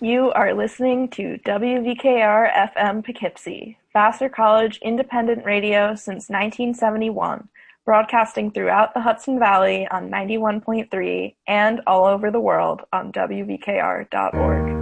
You are listening to WVKR-FM Poughkeepsie, Vassar College independent radio since 1971, broadcasting throughout the Hudson Valley on 91.3 and all over the world on WVKR.org.